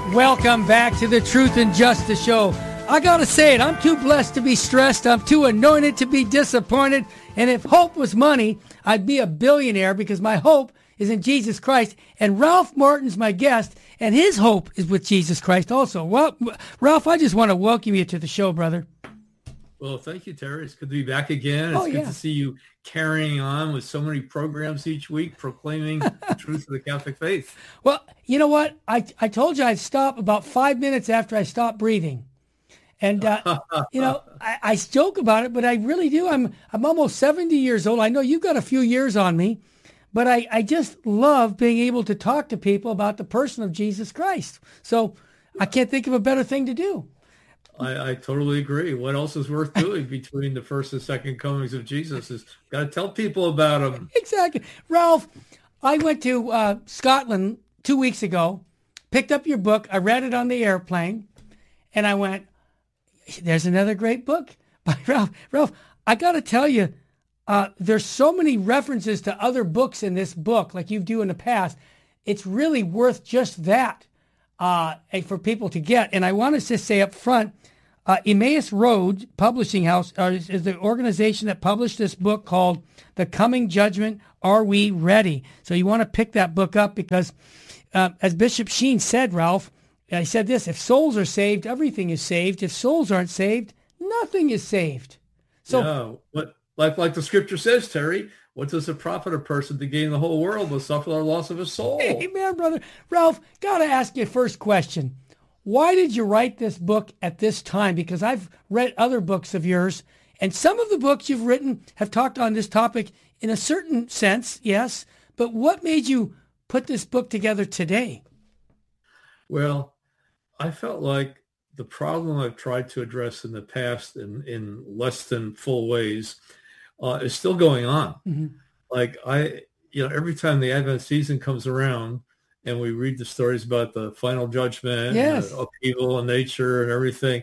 Welcome back to the Truth and Justice Show. I gotta say it, I'm too blessed to be stressed. I'm too anointed to be disappointed. And if hope was money, I'd be a billionaire because my hope is in Jesus Christ. And Ralph Martin's my guest, and his hope is with Jesus Christ also. Well, Ralph, I just want to welcome you to the show, brother. Well, thank you, Terry. It's good to be back again. It's good to see you carrying on with so many programs each week proclaiming the truth of the Catholic faith. Well, you know what? I told you I'd stop about 5 minutes after I stopped breathing. And, I joke about it, but I really do. I'm almost 70 years old. I know you've got a few years on me, but I just love being able to talk to people about the person of Jesus Christ. So I can't think of a better thing to do. I totally agree. What else is worth doing between the first and second comings of Jesus is got to tell people about him. Exactly. Ralph, I went to Scotland 2 weeks ago, picked up your book. I read it on the airplane, and I went, there's another great book by Ralph. Ralph, I got to tell you, there's so many references to other books in this book, like you do in the past. It's really worth just that for people to get. And I want to just say up front, Emmaus Road Publishing House is the organization that published this book called The Coming Judgment, Are We Ready? So you want to pick that book up because, as Bishop Sheen said, Ralph, I said this, if souls are saved, everything is saved. If souls aren't saved, nothing is saved. So, like the scripture says, Terry, what does it profit a person to gain the whole world but suffer the loss of his soul? Amen, brother. Ralph, got to ask you first question. Why did you write this book at this time? Because I've read other books of yours, and some of the books you've written have talked on this topic in a certain sense, yes, but what made you put this book together today? Well, I felt like the problem I've tried to address in the past in less than full ways is still going on. Mm-hmm. Like every time the Advent season comes around and we read the stories about the final judgment, yes, and upheaval in nature and everything,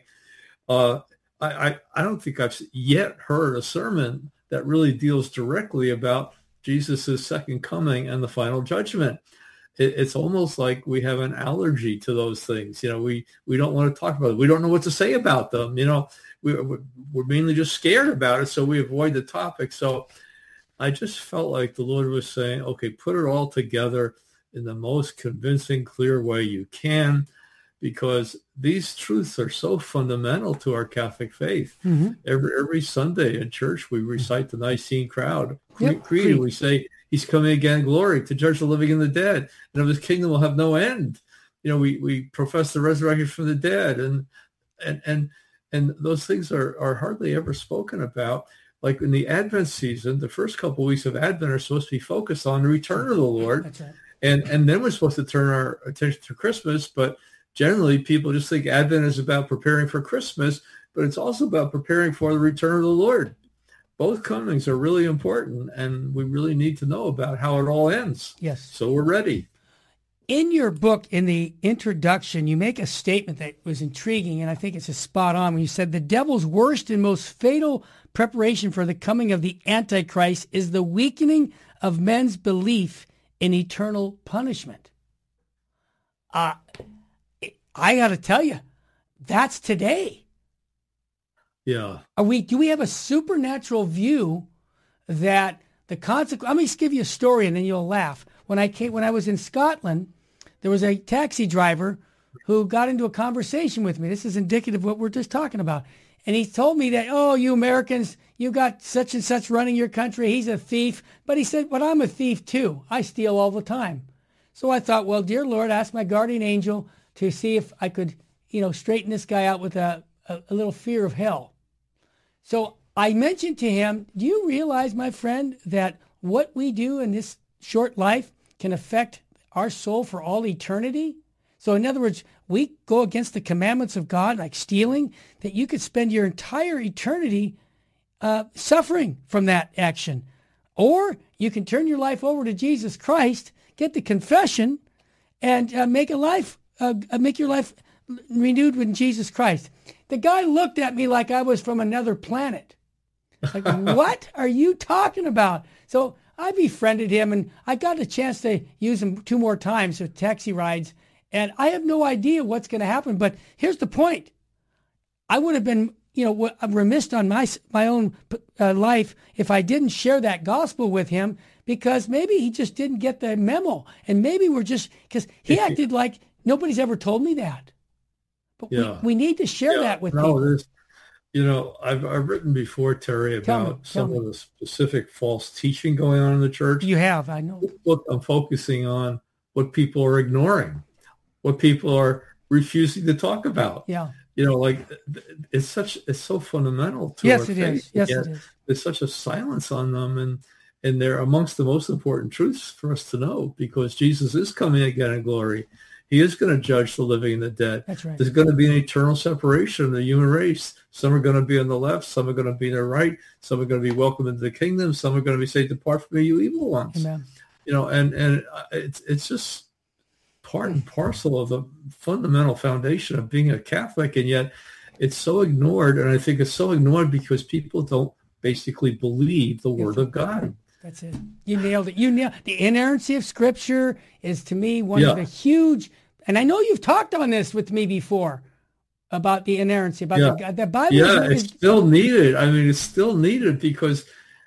I don't think I've yet heard a sermon that really deals directly about Jesus' second coming and the final judgment. It's almost like we have an allergy to those things. We don't want to talk about it. We don't know what to say about them. We're mainly just scared about it, so we avoid the topic. So I just felt like the Lord was saying, okay, put it all together in the most convincing, clear way you can, because these truths are so fundamental to our Catholic faith. Mm-hmm. Every Sunday in church, we recite the Nicene Creed. We say, He's coming again in glory to judge the living and the dead, and of his kingdom will have no end. We profess the resurrection from the dead, and those things are hardly ever spoken about. Like in the Advent season, the first couple of weeks of Advent are supposed to be focused on the return of the Lord. That's right. And then we're supposed to turn our attention to Christmas, but generally people just think Advent is about preparing for Christmas, but it's also about preparing for the return of the Lord. Both comings are really important, and we really need to know about how it all ends. Yes. So we're ready. In your book, in the introduction, you make a statement that was intriguing, and I think it's a spot on when you said the devil's worst and most fatal preparation for the coming of the Antichrist is the weakening of men's belief in eternal punishment. I got to tell you, that's today. Yeah. Do we have a supernatural view that the consequence? Let me just give you a story and then you'll laugh. When I was in Scotland, there was a taxi driver who got into a conversation with me. This is indicative of what we're just talking about. And he told me that, you Americans, you got such and such running your country. He's a thief. But he said, but I'm a thief too. I steal all the time. So I thought, well, dear Lord, ask my guardian angel to see if I could, straighten this guy out with a little fear of hell. So I mentioned to him, do you realize, my friend, that what we do in this short life can affect our soul for all eternity? So in other words, we go against the commandments of God, like stealing, that you could spend your entire eternity suffering from that action. Or you can turn your life over to Jesus Christ, get the confession, and make your life renewed with Jesus Christ. The guy looked at me like I was from another planet. Like, what are you talking about? So I befriended him, and I got a chance to use him 2 more times with taxi rides. And I have no idea what's going to happen. But here's the point. I would have been, remiss on my own life if I didn't share that gospel with him, because maybe he just didn't get the memo. And maybe because he acted like nobody's ever told me that. But we need to share that with people. I've written before, Terry, about some of the specific false teaching going on in the church. You have, I know. Look, I'm focusing on what people are ignoring, what people are refusing to talk about. Yeah. It's so fundamental to our faith. Yes, it is. There's such a silence on them, and they're amongst the most important truths for us to know, because Jesus is coming again in glory. He is going to judge the living and the dead. That's right. There's going to be an eternal separation of the human race. Some are going to be on the left. Some are going to be on the right. Some are going to be welcomed into the kingdom. Some are going to be said, "Depart from me, you evil ones." Amen. And it's just part and parcel of the fundamental foundation of being a Catholic, and yet it's so ignored. And I think it's so ignored because people don't basically believe the Word of God. That's it. You nailed it. The inerrancy of Scripture is, to me, one of the huge, and I know you've talked on this with me before about the inerrancy, about the Bible. Yeah, it's still needed. I mean, it's still needed because,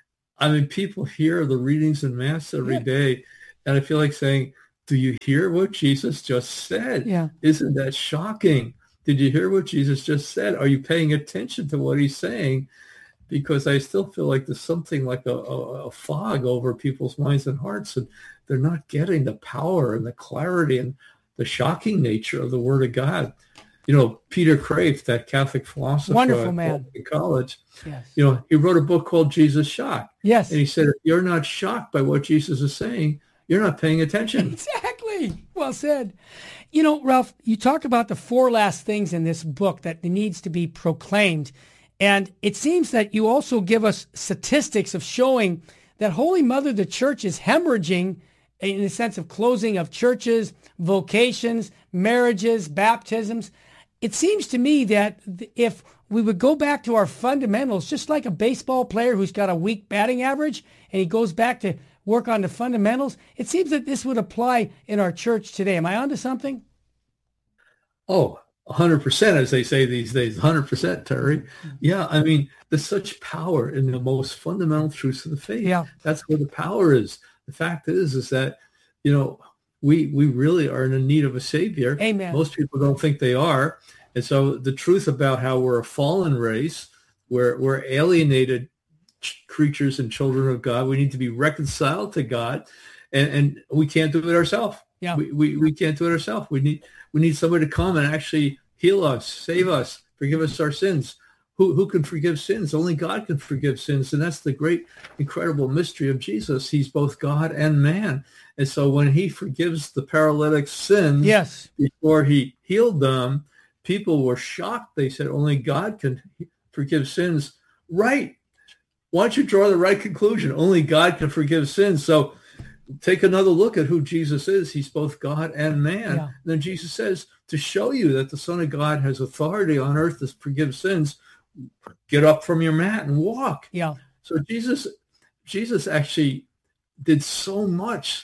people hear the readings in Mass every day, and I feel like saying, do you hear what Jesus just said? Yeah. Isn't that shocking? Did you hear what Jesus just said? Are you paying attention to what he's saying? Because I still feel like there's something like a fog over people's minds and hearts, and they're not getting the power and the clarity and the shocking nature of the Word of God. Peter Kreeft, that Catholic philosopher, wonderful man in college, yes. He wrote a book called Jesus Shock. Yes. And he said, if you're not shocked by what Jesus is saying, you're not paying attention. Exactly. Well said. Ralph, you talk about the 4 last things in this book that needs to be proclaimed. And it seems that you also give us statistics of showing that Holy Mother, the Church, is hemorrhaging in the sense of closing of churches, vocations, marriages, baptisms. It seems to me that if we would go back to our fundamentals, just like a baseball player who's got a weak batting average and he goes back to work on the fundamentals, it seems that this would apply in our church today. Am I onto something? Oh, 100%, as they say these days, 100%, Terry. Yeah, there's such power in the most fundamental truths of the faith. Yeah. That's where the power is. The fact is that, we really are in need of a Savior. Amen. Most people don't think they are. And so the truth about how we're a fallen race, we're alienated creatures and children of God. We need to be reconciled to God, and we can't do it ourselves. Yeah. We can't do it ourselves. We need somebody to come and actually heal us, save us, forgive us our sins. Who can forgive sins? Only God can forgive sins. And that's the great, incredible mystery of Jesus. He's both God and man. And so when he forgives the paralytic's sins before he healed them, people were shocked. They said, only God can forgive sins. Right. Why don't you draw the right conclusion? Only God can forgive sins. So take another look at who Jesus is. He's both God and man. Yeah. And then Jesus says, to show you that the Son of God has authority on earth to forgive sins, get up from your mat and walk. Yeah. So Jesus actually did so much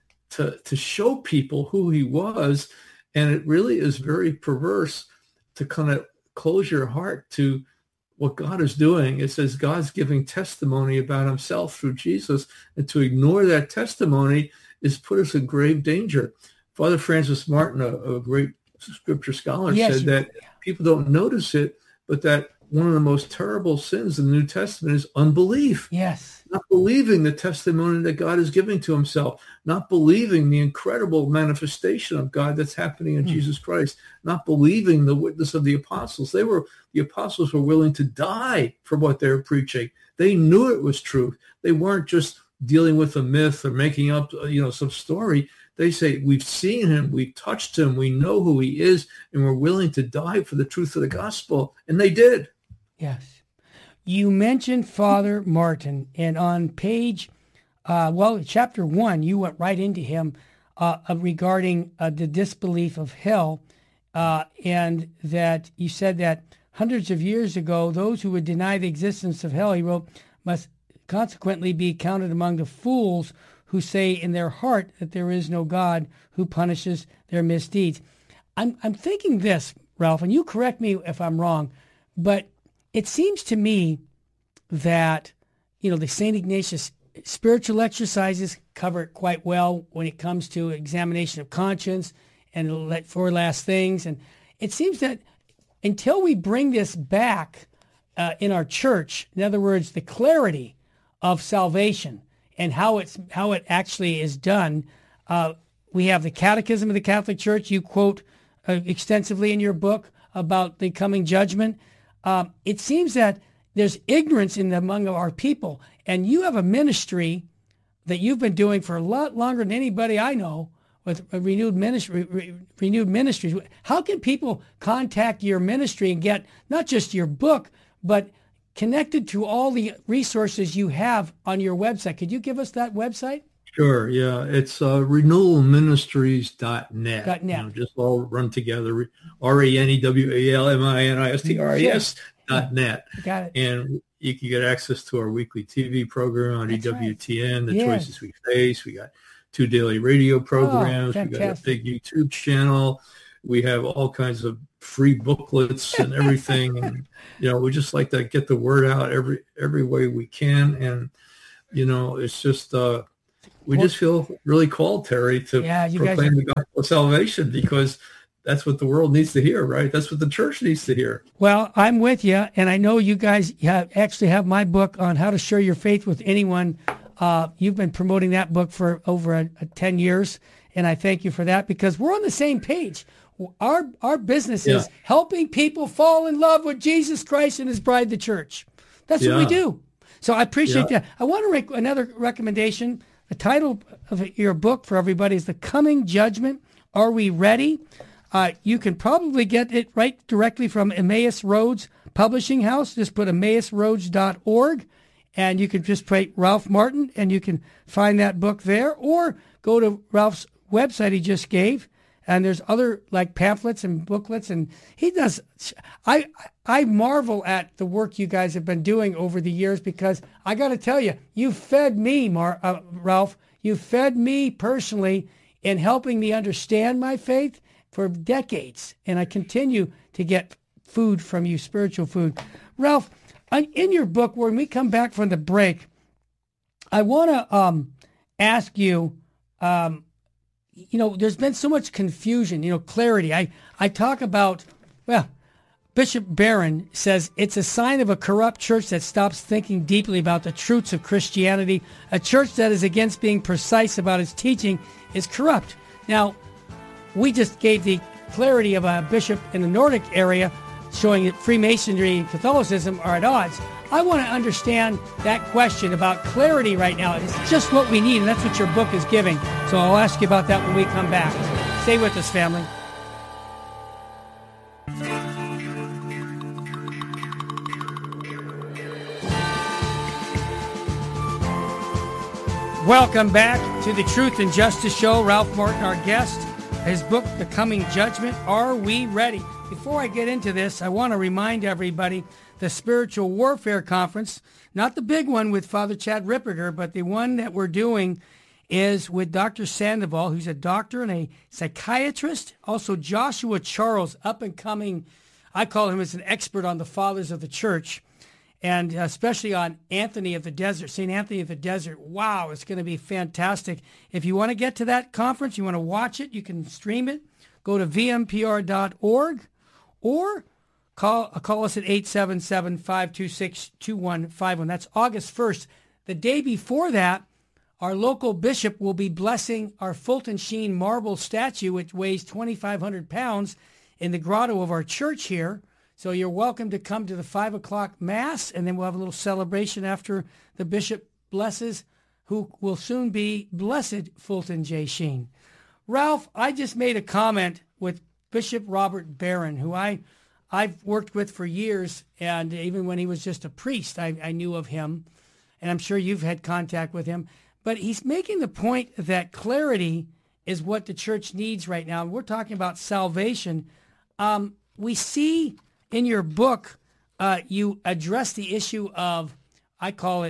to show people who he was. And it really is very perverse to kind of close your heart to what God is doing. It says God's giving testimony about himself through Jesus, and to ignore that testimony is put us in grave danger. Father Francis Martin, a great scripture scholar, said that people don't notice it, but that one of the most terrible sins in the New Testament is unbelief. Yes. Not believing the testimony that God is giving to himself, not believing the incredible manifestation of God that's happening in Jesus Christ, not believing the witness of the apostles. The apostles were willing to die for what they were preaching. They knew it was truth. They weren't just dealing with a myth or making up, some story. They say, we've seen him, we've touched him, we know who he is, and we're willing to die for the truth of the gospel. And they did. Yes. You mentioned Father Martin, and on page, chapter 1, you went right into him regarding the disbelief of hell, and that you said that hundreds of years ago, those who would deny the existence of hell, he wrote, must consequently be counted among the fools who say in their heart that there is no God who punishes their misdeeds. I'm thinking this, Ralph, and you correct me if I'm wrong, but it seems to me that, the St. Ignatius spiritual exercises cover it quite well when it comes to examination of conscience and four last things. And it seems that until we bring this back in our church, in other words, the clarity of salvation and how it actually is done, we have the Catechism of the Catholic Church. You quote extensively in your book about the coming judgment. It seems that there's ignorance among our people, and you have a ministry that you've been doing for a lot longer than anybody I know with renewed ministries. How can people contact your ministry and get not just your book, but connected to all the resources you have on your website? Could you give us that website? Sure, yeah. It's renewalministries.net. Just all run together, RENEWALMINISTRES.net. Got it. And you can get access to our weekly TV program on EWTN, The Choices We Face. We got 2 daily radio programs. We got a big YouTube channel. We have all kinds of free booklets and everything. And, we just like to get the word out every way we can. And, it's just... we just feel really called, Terry, to proclaim the gospel of salvation, because that's what the world needs to hear, right? That's what the church needs to hear. Well, I'm with you, and I know you guys actually have my book on how to share your faith with anyone. You've been promoting that book for over 10 years, and I thank you for that, because we're on the same page. Our business is helping people fall in love with Jesus Christ and his bride, the church. That's what we do. So I appreciate that. I want to make another recommendation. The title of your book for everybody is The Coming Judgment. Are we ready? You can probably get it right directly from Emmaus Roads Publishing House. Just put emmausroads.org, and you can just put Ralph Martin, and you can find that book there. Or go to Ralph's website he just gave, and there's other like pamphlets and booklets, and he does. I marvel at the work you guys have been doing over the years, because I got to tell you, you fed me, Ralph. You fed me personally in helping me understand my faith for decades, and I continue to get food from you, spiritual food. Ralph, in your book, when we come back from the break, I want to ask you, there's been so much confusion, clarity. I talk about, Bishop Barron says it's a sign of a corrupt church that stops thinking deeply about the truths of Christianity. A church that is against being precise about its teaching is corrupt. Now, we just gave the clarity of a bishop in the Nordic area showing that Freemasonry and Catholicism are at odds. I want to understand that question about clarity right now. It's just what we need, and that's what your book is giving. So I'll ask you about that when we come back. Stay with us, family. Welcome back to the Truth and Justice Show. Ralph Martin, our guest. His book, The Coming Judgment. Are we ready? Before I get into this, I want to remind everybody the Spiritual Warfare Conference, not the big one with Father Chad Ripperger, but the one that we're doing is with Dr. Sandoval, who's a doctor and a psychiatrist. Also, Joshua Charles, up and coming. I call him as an expert on the fathers of the church, and especially on Anthony of the Desert, St. Anthony of the Desert. Wow, it's going to be fantastic. If you want to get to that conference, you want to watch it, you can stream it. Go to vmpr.org or call us at 877-526-2151. That's August 1st. The day before that, our local bishop will be blessing our Fulton Sheen marble statue, which weighs 2,500 pounds, in the grotto of our church here. So you're welcome to come to the 5 o'clock Mass, and then we'll have a little celebration after the bishop blesses, who will soon be Blessed Fulton J. Sheen. Ralph, I just made a comment with Bishop Robert Barron, who I've worked with for years, and even when he was just a priest, I knew of him, and I'm sure you've had contact with him. But he's making the point that clarity is what the church needs right now. We're talking about salvation. We see in your book, you address the issue of, I call it,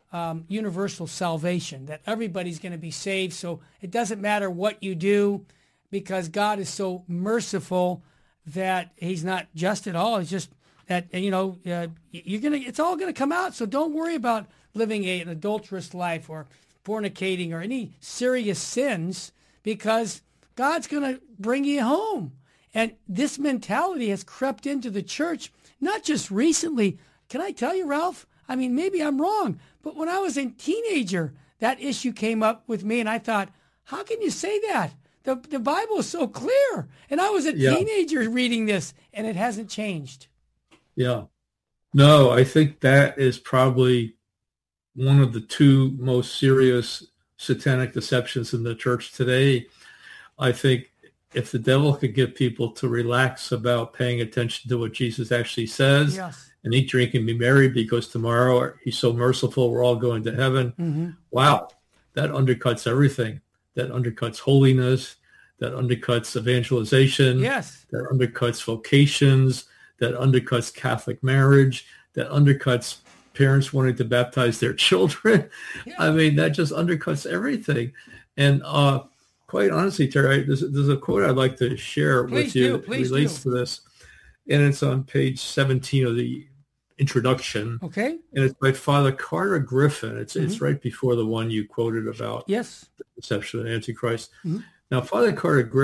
universal salvation, that everybody's going to be saved. So it doesn't matter what you do, because God is so merciful that he's not just at all. It's just that, it's all going to come out. So don't worry about living an adulterous life or fornicating or any serious sins, because God's going to bring you home. And this mentality has crept into the church, not just recently. Can I tell you, Ralph? I mean, maybe I'm wrong, but when I was a teenager, that issue came up with me, and I thought, how can you say that? The Bible is so clear. And I was a teenager reading this, and it hasn't changed. Yeah. No, I think that is probably one of the two most serious satanic deceptions in the church today. I think if the devil could get people to relax about paying attention to what Jesus actually says, yes, and eat, drink, and be merry, because tomorrow he's so merciful, we're all going to heaven. Mm-hmm. Wow, that undercuts everything. That undercuts holiness. That undercuts evangelization. Yes. That undercuts vocations. That undercuts Catholic marriage. That undercuts parents wanting to baptize their children. Yeah. I mean, that just undercuts everything. And quite honestly, Terry, there's a quote I'd like to share with you that relates to this. And it's on page 17 of the introduction. Okay. And it's by Father Carter Griffin. It's right before the one you quoted about yes, the deception of Antichrist. Mm-hmm. Now, Father Carter Griffin